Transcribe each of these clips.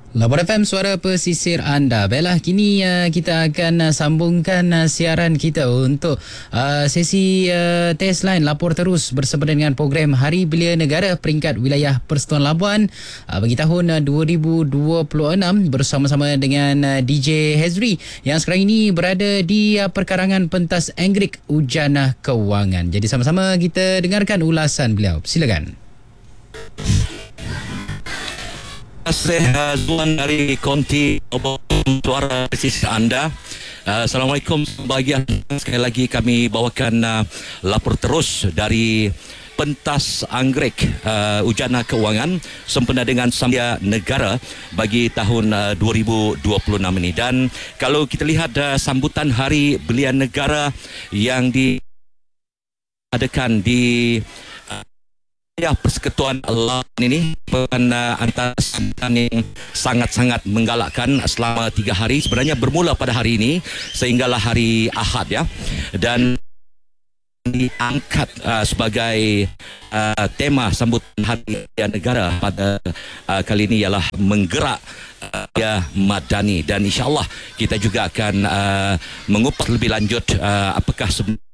Labor FM, suara pesisir anda. Baiklah, kini kita akan sambungkan siaran kita untuk sesi test line lapor terus bersempena dengan program Hari Belia Negara peringkat wilayah Persekutuan Labuan bagi tahun 2026 bersama-sama dengan DJ Hezri yang sekarang ini berada di perkarangan pentas Anggerik Ujana Kewangan. Jadi sama-sama kita dengarkan ulasan beliau. Silakan. Zuan dari Konti suara pesisir anda. Assalamualaikum, bahagia sekali lagi kami bawakan lapor terus dari pentas Anggerik Ujana Kewangan sempena dengan Sambutan Negara bagi tahun 2026 ini. Dan kalau kita lihat sambutan Hari Belia Negara yang diadakan di Persekutuan Labuan ini bukan antara sambutan yang sangat-sangat menggalakkan selama 3 hari. Sebenarnya bermula pada hari ini sehinggalah hari Ahad ya, dan diangkat sebagai tema sambutan Hari Belia Negara pada kali ini ialah menggerak madani, dan insya-Allah kita juga akan mengupas lebih lanjut apakah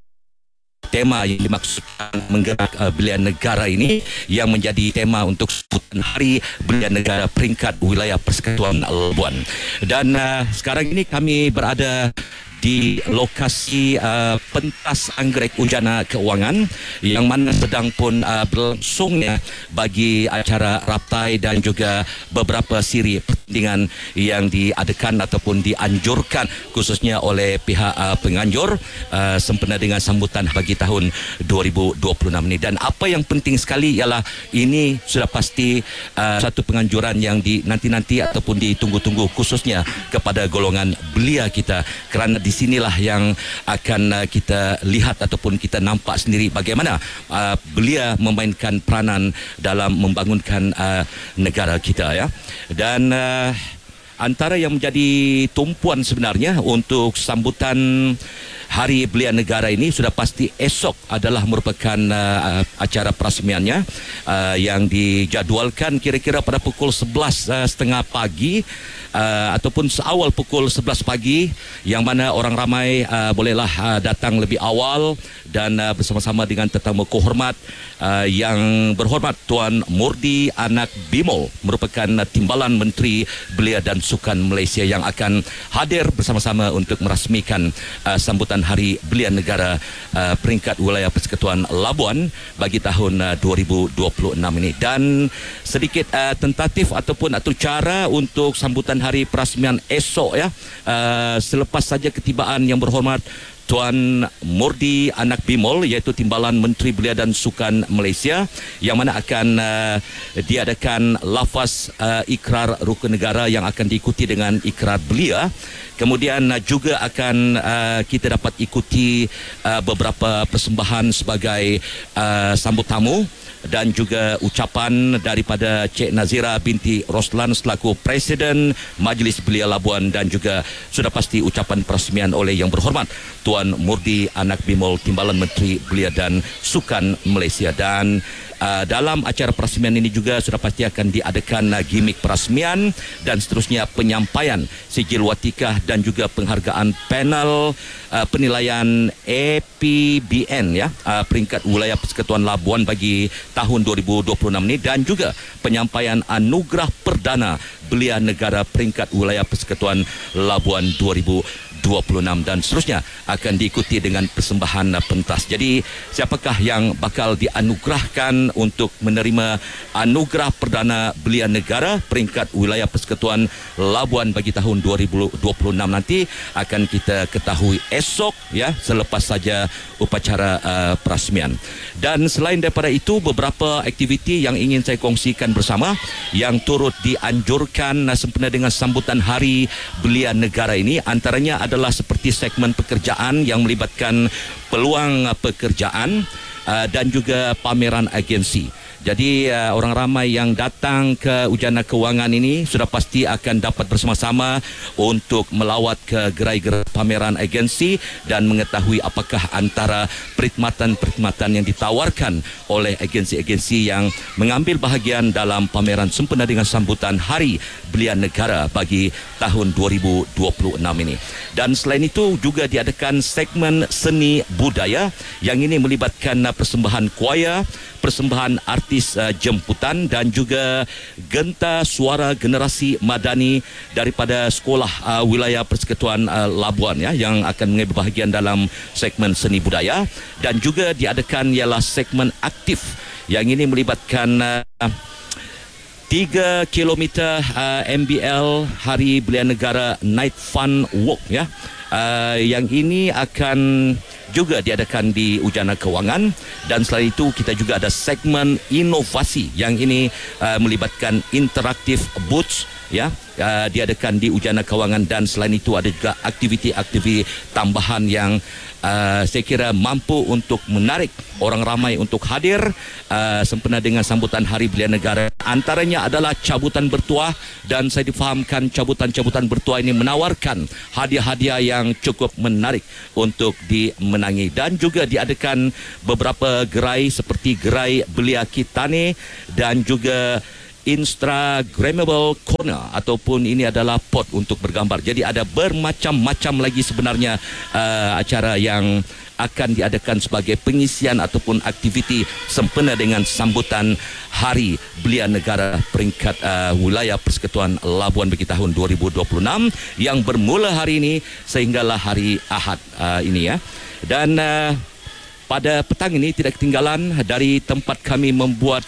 tema yang dimaksudkan menggerak Belia Negara ini yang menjadi tema untuk sambutan Hari Belia Negara peringkat wilayah Persekutuan Labuan. Dan sekarang ini kami berada di lokasi pentas Anggerik Ujana Kewangan yang mana sedang pun berlangsungnya bagi acara raptai dan juga beberapa siri pertandingan yang diadakan ataupun dianjurkan khususnya oleh pihak penganjur sempena dengan sambutan bagi tahun 2026 ini. Dan apa yang penting sekali ialah ini sudah pasti satu penganjuran yang nanti-nanti ataupun ditunggu-tunggu khususnya kepada golongan belia kita, kerana di sinilah yang akan kita lihat ataupun kita nampak sendiri bagaimana belia memainkan peranan dalam membangunkan negara kita ya. Dan antara yang menjadi tumpuan sebenarnya untuk sambutan Hari Belia Negara ini sudah pasti esok adalah merupakan acara perasmiannya yang dijadualkan kira-kira pada pukul 11.30 pagi ataupun seawal pukul 11 pagi, yang mana orang ramai bolehlah datang lebih awal dan bersama-sama dengan tetamu kehormat yang berhormat Tuan Murdi Anak Bimol merupakan Timbalan Menteri Belia dan Sukan Malaysia yang akan hadir bersama-sama untuk merasmikan sambutan Hari Belia Negara peringkat wilayah Persekutuan Labuan bagi tahun 2026 ini. Dan sedikit tentatif ataupun cara untuk sambutan hari perasmian esok ya, selepas saja ketibaan yang berhormat Tuan Murdi Anak Bimol iaitu Timbalan Menteri Belia dan Sukan Malaysia, yang mana akan diadakan lafaz ikrar rukun negara yang akan diikuti dengan ikrar belia. Kemudian juga akan kita dapat ikuti beberapa persembahan sebagai sambut tamu dan juga ucapan daripada Cik Nazira binti Roslan selaku Presiden Majlis Belia Labuan, dan juga sudah pasti ucapan perasmian oleh yang berhormat Tuan Murdi Anak Bimol Timbalan Menteri Belia dan Sukan Malaysia. Dan dalam acara perasmian ini juga sudah pasti akan diadakan gimik perasmian dan seterusnya penyampaian sijil watikah dan juga penghargaan panel penilaian APBN ya, peringkat wilayah Persekutuan Labuan bagi tahun 2026 ini, dan juga penyampaian anugerah perdana Belia Negara peringkat wilayah Persekutuan Labuan 2026 dan seterusnya akan diikuti dengan persembahan pentas. Jadi siapakah yang bakal dianugerahkan untuk menerima anugerah perdana Belia Negara peringkat wilayah Persekutuan Labuan bagi tahun 2026 nanti akan kita ketahui esok ya, selepas saja upacara perasmian. Dan selain daripada itu, beberapa aktiviti yang ingin saya kongsikan bersama yang turut dianjurkan sempena dengan sambutan Hari Belia Negara ini, antaranya adalah seperti segmen pekerjaan yang melibatkan peluang pekerjaan dan juga pameran agensi. Jadi orang ramai yang datang ke Ujana Kewangan ini sudah pasti akan dapat bersama-sama untuk melawat ke gerai-gerai pameran agensi dan mengetahui apakah antara perkhidmatan-perkhidmatan yang ditawarkan oleh agensi-agensi yang mengambil bahagian dalam pameran sempena dengan sambutan Hari Belia Negara bagi tahun 2026 ini. Dan selain itu juga diadakan segmen seni budaya yang ini melibatkan persembahan kuaya, persembahan artis jemputan dan juga genta suara generasi madani daripada sekolah wilayah Persekutuan Labuan ya yang akan mengambil bahagian dalam segmen seni budaya, dan juga diadakan ialah segmen aktif yang ini melibatkan 3 km MBL Hari Belia Negara Night Fun Walk ya. Yang ini akan juga diadakan di Ujana Kewangan, dan selain itu kita juga ada segmen inovasi yang ini melibatkan interaktif booths ya, diadakan di Ujana Kewangan, dan selain itu ada juga aktiviti-aktiviti tambahan yang saya kira mampu untuk menarik orang ramai untuk hadir sempena dengan sambutan Hari Belia Negara. Antaranya adalah cabutan bertuah, dan saya difahamkan cabutan-cabutan bertuah ini menawarkan hadiah-hadiah yang cukup menarik untuk dimenangi, dan juga diadakan beberapa gerai seperti gerai Belia Kitane dan juga Instagrammable corner ataupun ini adalah pot untuk bergambar. Jadi ada bermacam-macam lagi sebenarnya acara yang akan diadakan sebagai pengisian ataupun aktiviti sempena dengan sambutan Hari Belia Negara peringkat wilayah Persekutuan Labuan bagi tahun 2026 yang bermula hari ini sehinggalah hari Ahad ini ya. Dan pada petang ini tidak ketinggalan dari tempat kami membuat